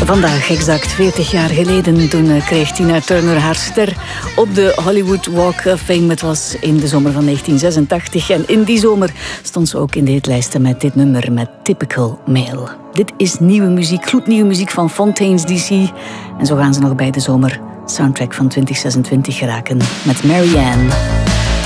Vandaag, exact 40 jaar geleden, toen kreeg Tina Turner haar ster op de Hollywood Walk of Fame. Het was in de zomer van 1986 en in die zomer stond ze ook in de hitlijsten met dit nummer, met Typical Male. Dit is nieuwe muziek, gloednieuwe muziek van Fontaines DC. En zo gaan ze nog bij de zomer soundtrack van 2026 geraken met Marianne.